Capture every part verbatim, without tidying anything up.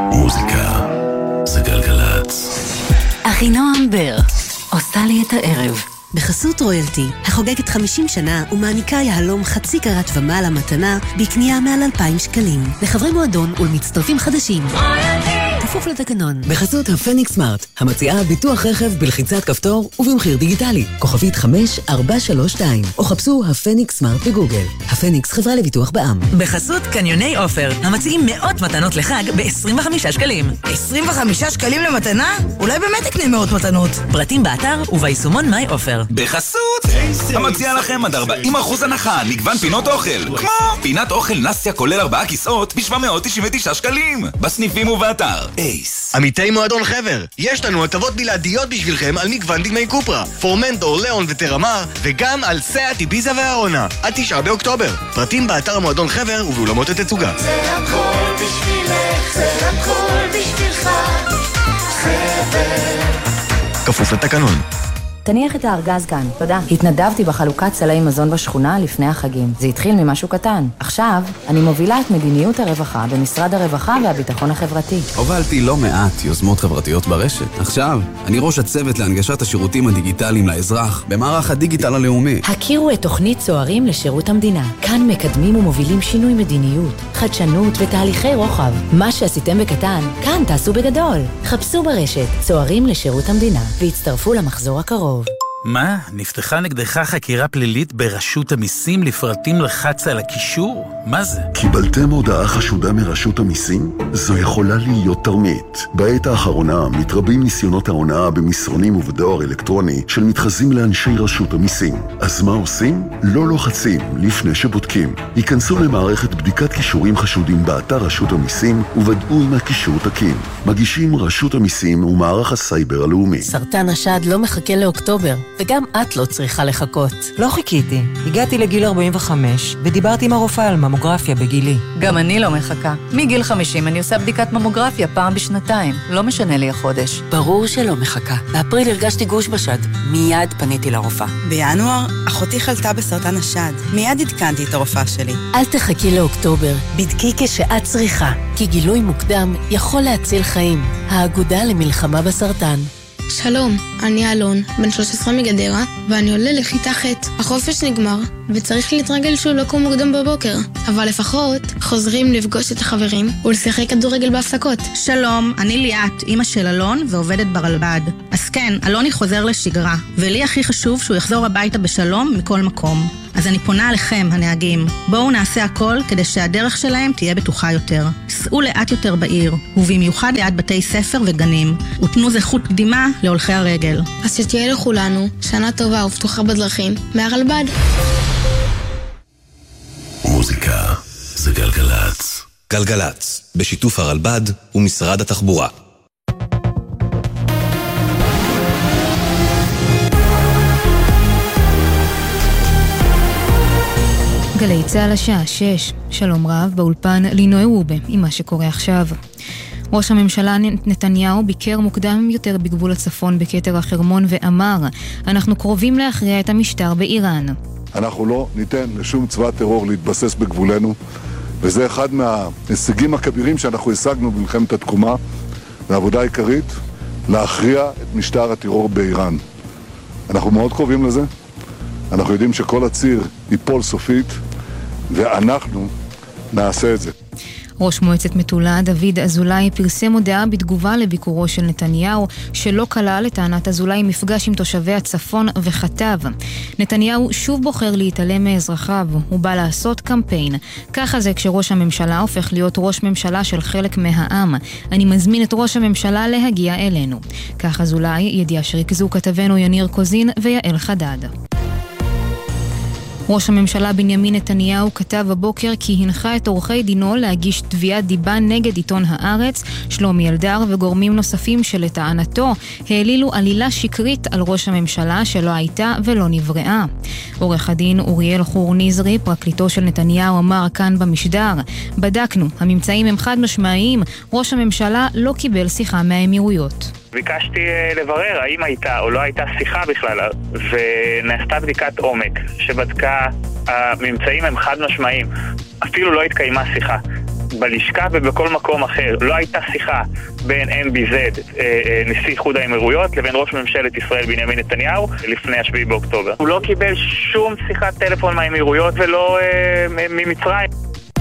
מוזיקה זה גלגלץ. אחינועם בר עושה לי את הערב בחסות רויאלטי, החוגגת חמישים שנה ומעניקה יהלום חצי קרת ומעלה מתנה בקנייה מעל אלפיים שקלים לחברי מועדון ולמצטרפים חדשים. כפוף לתקנון. בחסות הפניקס סמארט, המציעה ביטוח רכב בלחיצת כפתור ובמחיר דיגיטלי. כוכבית חמש ארבע שלוש שתיים, או חפשו הפניקס סמארט בגוגל. הפניקס, חברה לביטוח בע"מ. בחסות קניוני עופר, המציעים מאות מתנות לחג ב-עשרים וחמישה שקלים. עשרים וחמישה שקלים למתנה? אולי באמת תקנה מאות מתנות. פרטים באתר וביישומון מיי עופר. בחסות המציע לכם עד ארבעים אחוז הנחה, מגוון פינות אוכל, כמו פינת אוכל נסיה כולל ארבעה כיסאות ב-שבע מאות תשעים ותשעה שקלים, בסניפים ובאתר אייס. עמיתי מועדון חבר, יש לנו הטבות בלעדיות בשבילכם על מגוון דגמי קופרה, פורמנטור, ליאון וטרמר, וגם על סאט, איביזה והארונה עד תשעה באוקטובר. פרטים באתר המועדון חבר ובאולמות התצוגה. זה הכל בשבילך, זה הכל בשבילך, חבר. כפוף לתקנון. תניח את הארגז כאן, תודה. התנדבתי בחלוקת סלי מזון בשכונה לפני החגים. זה התחיל ממשהו קטן. עכשיו, אני מובילה את מדיניות הרווחה במשרד הרווחה והביטחון החברתי. הובלתי לא מעט יוזמות חברתיות ברשת. עכשיו, אני ראש הצוות להנגשת השירותים הדיגיטליים לאזרח במערך הדיגיטל הלאומי. הכירו את תוכנית צוערים לשירות המדינה. כאן מקדמים ומובילים שינוי מדיניות, חדשנות ותהליכי רוחב. מה שעשיתם בקטן, כאן תעשו בגדול. חפשו ברשת צוערים לשירות המדינה והצטרפו למחזור הקרוב. מה? נפתחה נגדך חקירה פלילית ברשות המיסים לפרטים לחץ על הקישור? מה זה? קיבלתם הודעה חשודה מרשות המיסים? זו יכולה להיות תרמית. בעת האחרונה מתרבים ניסיונות ההונאה במסרונים ובדואר אלקטרוני של מתחזים לאנשי רשות המיסים. אז מה עושים? לא לוחצים לפני שבודקים. היכנסו למערכת בדיקת קישורים חשודים באתר רשות המיסים וודאו אם הקישור תקין. מגישים רשות המיסים ומערך הסייבר הלאומי. סרטן השד לא מחכה לאוקטובר. וגם את לא צריכה לחכות. לא חיכיתי. הגעתי לגיל ארבעים וחמש ודיברתי עם הרופאה על ממוגרפיה בגילי. גם אני לא מחכה. מגיל חמישים אני עושה בדיקת ממוגרפיה פעם בשנתיים. לא משנה לי החודש. ברור שלא מחכה. באפריל הרגשתי גוש בשד. מיד פניתי לרופאה. בינואר אחותי חלתה בסרטן השד. מיד עדכנתי את הרופאה שלי. אל תחכי לאוקטובר. בדקי כשאת צריכה. כי גילוי מוקדם יכול להציל חיים. האגודה למלחמה בסרטן. שלום, אני אלון, בן שלוש עשרה מגדרה, ואני עולה לכיתה ח'. החופש נגמר, וצריך להתרגל שהוא לא קום מוקדם בבוקר. אבל לפחות חוזרים לפגוש את החברים ולשחק כדורגל בהפסקות. שלום, אני ליאת, אמא של אלון ועובדת ברלב"ד. אז כן, אלוני חוזר לשגרה, ולי הכי חשוב שהוא יחזור הביתה בשלום מכל מקום. אז אני פונה עליכם, הנהגים. בואו נעשה הכל כדי שהדרך שלהם תהיה בטוחה יותר. סעו לאט יותר בעיר, ובמיוחד ליד בתי ספר וגנים. ותנו זכות קדימה להולכי הרגל. אז שתהיה לכולנו שנה טובה ופתוחה בדרכים מהרלב"ד. מוזיקה זה גלגלץ. גלגלץ, בשיתוף הרלב"ד ומשרד התחבורה. גלי צהל השעה שש, שלום רב, באולפן לינוי רובה עם מה שקורה עכשיו. ראש הממשלה נתניהו ביקר מוקדם יותר בגבול הצפון בקטר החרמון ואמר, אנחנו קרובים להכריע את המשטר באיראן. אנחנו לא ניתן לשום צבא טרור להתבסס בגבולנו, וזה אחד מההישגים הכבירים שאנחנו השגנו במלחמת התקומה, לעבודה עיקרית, להכריע את משטר הטרור באיראן. אנחנו מאוד קרובים לזה, אנחנו יודעים שכל הציר ייפול סופית, ואנחנו נעשה את זה. ראש מועצת מטולה דוד אזולאי פרסם הודעה בתגובה לביקורו של נתניהו שלא כלל לטענת אזולאי מפגש עם תושבי הצפון וכתב, נתניהו שוב בוחר להתעלם מאזרחיו, הוא בא לעשות קמפיין. ככה זה כשראש הממשלה הופך להיות ראש ממשלה של חלק מהעם. אני מזמין את ראש הממשלה להגיע אלינו. כך אזולאי, ידיעה שריכזו כתבנו יניר קוזין ויעל חדד. ראש הממשלה בנימין נתניהו כתב בבוקר כי הנחה את עורכי דינו להגיש תביעת דיבה נגד עיתון הארץ, שלומי אלדר וגורמים נוספים שלטענתו העלילו עלילה שקרית על ראש הממשלה שלא הייתה ולא נבראה. עורך הדין אוריאל חור נזרי, פרקליטו של נתניהו, אמר כאן במשדר, בדקנו, הממצאים הם חד משמעיים, ראש הממשלה לא קיבל שיחה מהאמירויות. ביקשתי לברר האם הייתה או לא הייתה שיחה בכלל, ונעשתה בדיקת עומק שבדקה, הממצאים הם חד משמעיים, אפילו לא התקיימה שיחה. בלשכה ובכל מקום אחר. לא הייתה שיחה בין אם בי זד, נשיא איחוד האמירויות, לבין ראש ממשלת ישראל בנימין נתניהו לפני השביעי באוקטובר. הוא לא קיבל שום שיחת טלפון מהאמירויות ולא ממצרים.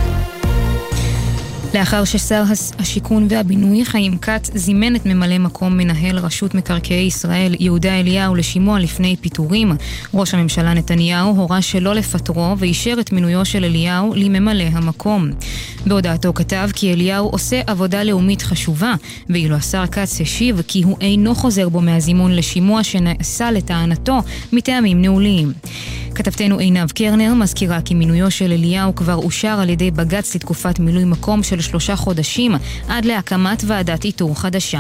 לאחר ששר השיכון והבינוי חיים כץ זימן את ממלא מקום מנהל רשות מקרקעי ישראל יהודה אליהו לשימוע לפני פיטורים, ראש הממשלה נתניהו הורה שלא לפטרו ואישר את מינויו של אליהו לממלא המקום. בהודעתו כתב כי אליהו עושה עבודה לאומית חשובה, ואילו השר כץ השיב כי הוא אינו חוזר בו מהזימון לשימוע שנעשה לטענתו מטעמים נעוליים. כתבתנו עינב קרנר מזכירה כי מינויו של אליהו כבר אושר על ידי בג"ץ לתקופת מילוי מקום של שלושה חודשים עד להקמת ועדת איתור חדשה.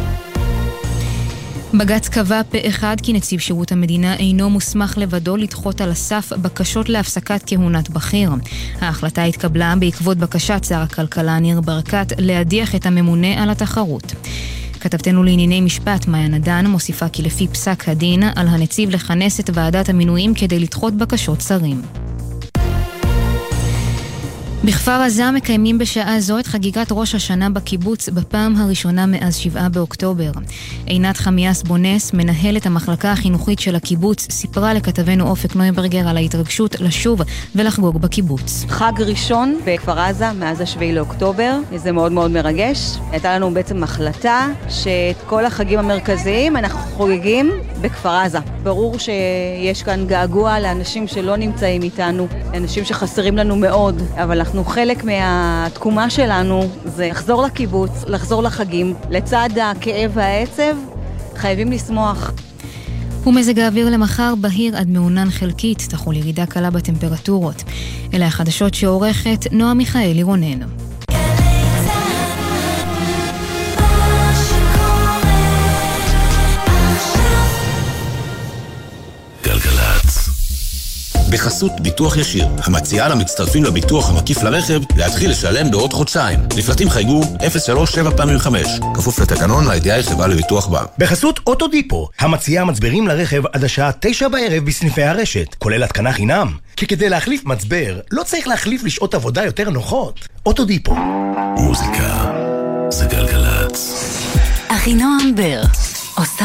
בג"ץ קבע פה אחד כי נציב שירות המדינה אינו מוסמך לבדו לדחות על הסף בקשות להפסקת כהונת בכיר. ההחלטה התקבלה בעקבות בקשת שר הכלכלה ניר ברקת להדיח את הממונה על התחרות. כתבתנו לענייני משפט מאיה נדן מוסיפה כי לפי פסק הדין על הנציב לכנס את ועדת המינויים כדי לדחות בקשות שרים. בכפר עזה מקיימים בשעה זו את חגיגת ראש השנה בקיבוץ בפעם הראשונה מאז שבעה באוקטובר. עינת חמיאס בונס, מנהלת המחלקה החינוכית של הקיבוץ, סיפרה לכתבנו אופק נויברגר על ההתרגשות לשוב ולחגוג בקיבוץ. חג ראשון בכפר עזה מאז השביעי לאוקטובר, זה מאוד מאוד מרגש. הייתה לנו בעצם החלטה שאת כל החגים המרכזיים אנחנו חוגגים בכפר עזה. ברור שיש כאן געגוע לאנשים שלא נמצאים איתנו, אנשים שחסרים לנו מאוד, אבל אנחנו חלק מהתקומה שלנו זה לחזור לקיבוץ, לחזור לחגים, לצד הכאב והעצב, חייבים לשמוח. ומזג האוויר למחר בהיר עד מעונן חלקית, תחול ירידה קלה בטמפרטורות. אלה החדשות שעורכת נועה מיכאלי רונן. בחסות ביטוח ישיר, המציעה למצטרפים לביטוח המקיף לרכב להתחיל לשלם בעוד חודשיים. לפרטים חייגו אפס שלוש שבע פעמים חמש, כפוף לתקנון הידיעה היא חברה לביטוח בע"מ. בחסות אוטודיפו, המציעה מצברים לרכב עד השעה תשע בערב בסניפי הרשת, כולל התקנה חינם. כי כדי להחליף מצבר, לא צריך להחליף לשעות עבודה יותר נוחות. אוטודיפו. מוזיקה זה גלגלצ. אחינועם בר